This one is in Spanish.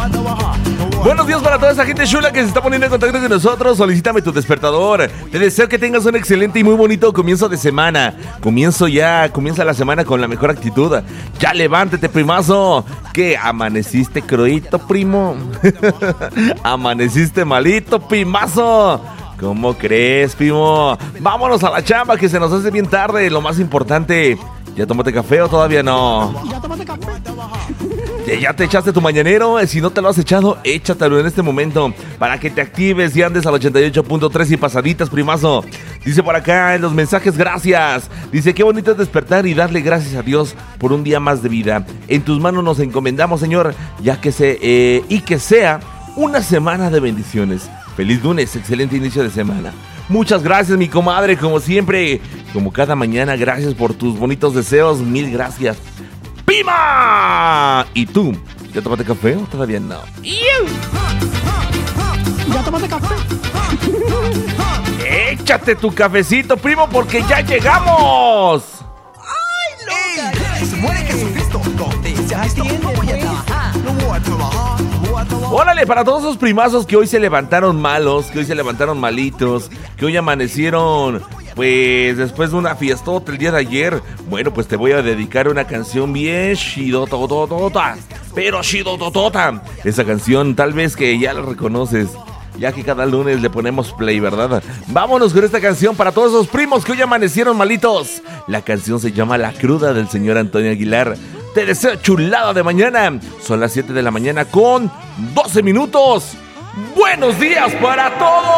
Buenos días para toda esa gente chula que se está poniendo en contacto con nosotros. Solicítame tu despertador. Te deseo que tengas un excelente y muy bonito comienzo de semana. Comienza la semana con la mejor actitud. Ya levántate, primazo. ¿Qué? ¿Amaneciste croito, primo? ¿Amaneciste malito, primazo? ¿Cómo crees, primo? Vámonos a la chamba que se nos hace bien tarde. Lo más importante, ¿ya tomaste café o todavía no? Ya tómate café. ¿Ya te echaste tu mañanero? Si no te lo has echado, échatelo en este momento para que te actives y andes al 88.3 y pasaditas, primazo. Dice por acá en los mensajes, gracias. Dice, qué bonito es despertar y darle gracias a Dios por un día más de vida. En tus manos nos encomendamos, Señor, que sea una semana de bendiciones. Feliz lunes, excelente inicio de semana. Muchas gracias, mi comadre, como siempre, como cada mañana, gracias por tus bonitos deseos, mil gracias. ¡Pima! ¿Y tú? ¿Ya tomaste café o todavía no? Ya tómate café. Échate tu cafecito, primo, porque ya llegamos. Órale, para todos esos primazos que hoy se levantaron malos, que hoy se levantaron malitos, que hoy amanecieron, pues, después de una fiestota el día de ayer. Bueno, pues te voy a dedicar una canción bien chidototota, pero chidototota. Esa canción tal vez que ya la reconoces, ya que cada lunes le ponemos play, ¿verdad? Vámonos con esta canción para todos esos primos que hoy amanecieron malitos. La canción se llama La Cruda, del señor Antonio Aguilar. Te deseo chulada de mañana. Son las 7 de la mañana con 12 minutos. ¡Buenos días para todos!